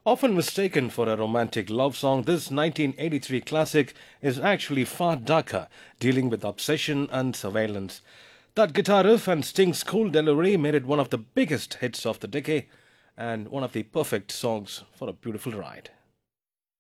Often mistaken for a romantic love song, this 1983 classic is actually far darker, dealing with obsession and surveillance. That guitar riff and Sting's cool delivery made it one of the biggest hits of the decade and one of the perfect songs for a beautiful ride.